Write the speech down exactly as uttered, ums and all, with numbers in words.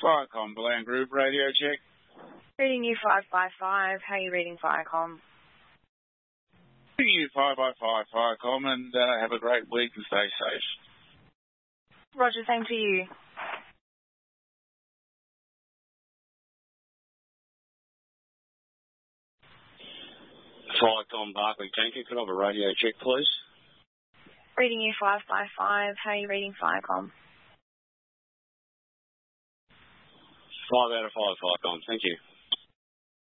Firecom, Balan Group, radio check. Reading you five by five. How are you reading Firecom? Reading you five by five, Firecom, and uh, have a great week and stay safe. Roger, same to you. Firecom, Barclay Tanker. Could I have a radio check, please? Reading you five by five. How are you reading Firecom? Five out of five, Firecom. Thank you.